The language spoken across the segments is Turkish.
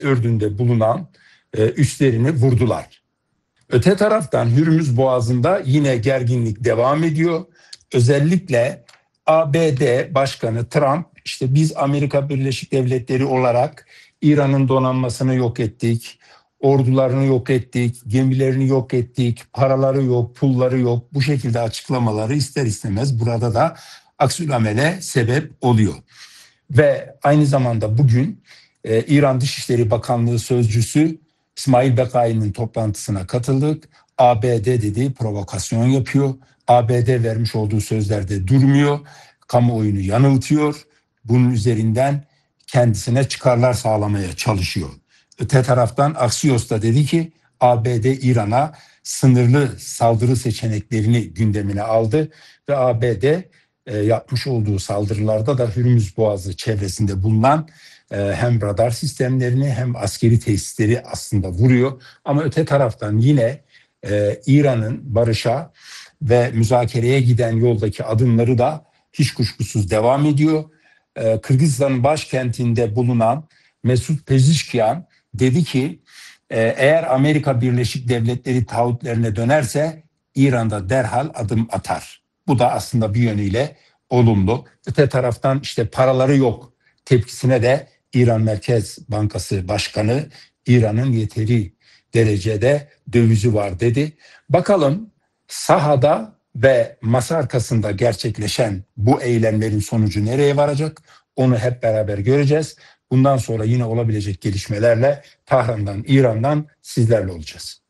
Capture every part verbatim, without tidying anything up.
Ürdün'de bulunan e, üslerini vurdular. Öte taraftan Hürmüz Boğazı'nda yine gerginlik devam ediyor. Özellikle A B D Başkanı Trump, işte biz Amerika Birleşik Devletleri olarak İran'ın donanmasını yok ettik, ordularını yok ettik, gemilerini yok ettik, paraları yok, pulları yok. Bu şekilde açıklamaları ister istemez burada da aksülamele sebep oluyor. Ve aynı zamanda bugün e, İran Dışişleri Bakanlığı Sözcüsü İsmail Bekai'nin toplantısına katıldık. A B D dediği provokasyon yapıyor. A B D vermiş olduğu sözlerde durmuyor. Kamuoyunu yanıltıyor. Bunun üzerinden kendisine çıkarlar sağlamaya çalışıyor. Öte taraftan Axios da dedi ki A B D İran'a sınırlı saldırı seçeneklerini gündemine aldı ve A B D e, yapmış olduğu saldırılarda da Hürmüz Boğazı çevresinde bulunan e, hem radar sistemlerini hem askeri tesisleri aslında vuruyor. Ama öte taraftan yine e, İran'ın barışa ve müzakereye giden yoldaki adımları da hiç kuşkusuz devam ediyor. E, Kırgızistan'ın başkentinde bulunan Mesut Pezeshkian dedi ki e, eğer Amerika Birleşik Devletleri taahhütlerine dönerse İran'da derhal adım atar. Bu da aslında bir yönüyle olumlu. Öte taraftan işte paraları yok tepkisine de İran Merkez Bankası Başkanı İran'ın yeteri derecede dövizi var dedi. Bakalım sahada ve masa arkasında gerçekleşen bu eylemlerin sonucu nereye varacak? Onu hep beraber göreceğiz. Bundan sonra yine olabilecek gelişmelerle Tahran'dan, İran'dan sizlerle olacağız.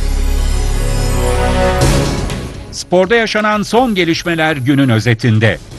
Sporda yaşanan son gelişmeler günün özetinde.